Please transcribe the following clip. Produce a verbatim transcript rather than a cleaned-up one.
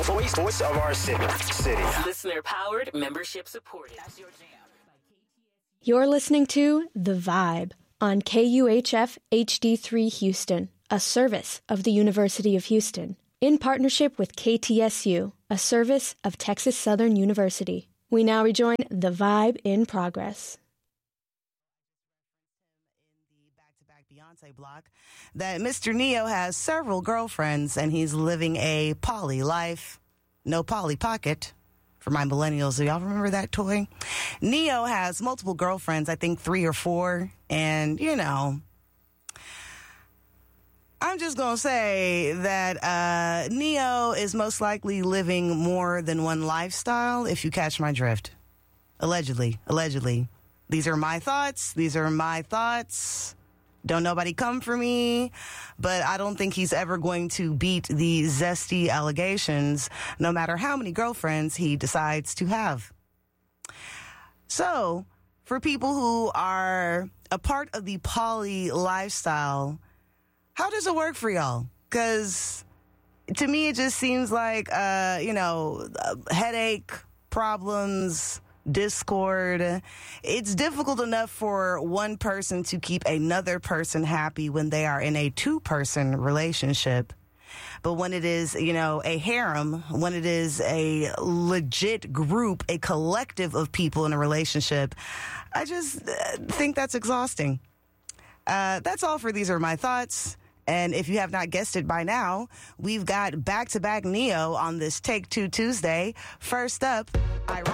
Voice, voice of our city. City. Listener powered, membership supported. You're listening to The Vibe on K U H F H D three Houston, a service of the University of Houston, in partnership with K T S U, a service of Texas Southern University. We now rejoin The Vibe in progress. Beyonce block that Mister Neo has several girlfriends and he's living a poly life. No Polly Pocket for my millennials. Do y'all remember that toy? Neo has multiple girlfriends, I think three or four. And, you know, I'm just going to say that uh, Neo is most likely living more than one lifestyle, if you catch my drift. Allegedly. Allegedly. These are my thoughts. These are my thoughts. Don't nobody come for me, but I don't think he's ever going to beat the zesty allegations, no matter how many girlfriends he decides to have. So, for people who are a part of the poly lifestyle, how does it work for y'all? Because to me, it just seems like, uh, you know, headache, problems, discord. It's difficult enough for one person to keep another person happy when they are in a two-person relationship. But when it is, you know, a harem, when it is a legit group, a collective of people in a relationship, I just think that's exhausting. Uh, that's all for These Are My Thoughts. And if you have not guessed it by now, we've got back-to-back Neo on this Take Two Tuesday. First up, I